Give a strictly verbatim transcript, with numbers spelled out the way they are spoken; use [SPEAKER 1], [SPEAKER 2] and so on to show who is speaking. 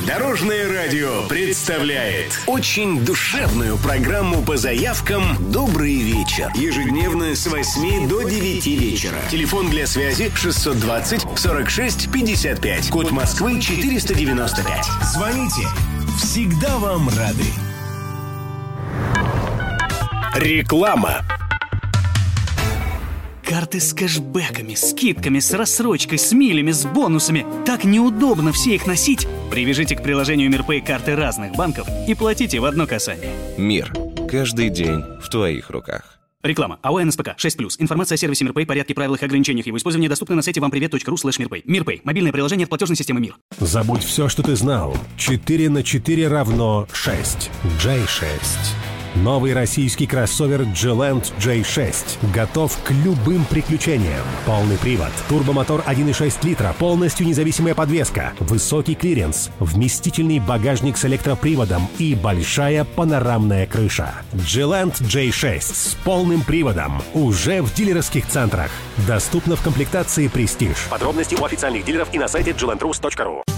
[SPEAKER 1] Дорожное радио представляет очень душевную программу по заявкам «Добрый вечер». Ежедневно с восьми до девяти вечера. Телефон для связи шестьсот двадцать сорок шесть пятьдесят пять. Код Москвы четыреста девяносто пять. Звоните. Всегда вам рады. Реклама.
[SPEAKER 2] Карты с кэшбэками, скидками, с рассрочкой, с милями, с бонусами. Так неудобно все их носить. Привяжите к приложению МирПэй карты разных банков и платите в одно касание.
[SPEAKER 3] Мир. Каждый день в твоих руках.
[SPEAKER 2] Реклама. АО НСПК шесть плюс. Информация о сервисе МирПэй, порядке, правилах и ограничениях его использования доступна на сайте вампривет точка ру слэш мирпэй. МирПэй. Мобильное приложение от платежной системы Мир.
[SPEAKER 4] Забудь все, что ты знал. четыре на четыре равно шесть. джей шесть. Новый российский кроссовер G-Land джей шесть готов к любым приключениям. Полный привод, турбомотор один и шесть литра, полностью независимая подвеска, высокий клиренс, вместительный багажник с электроприводом и большая панорамная крыша. G-Land джей шесть с полным приводом уже в дилерских центрах. Доступно в комплектации Prestige.
[SPEAKER 5] Подробности у официальных дилеров и на сайте джи ленд рус точка ру.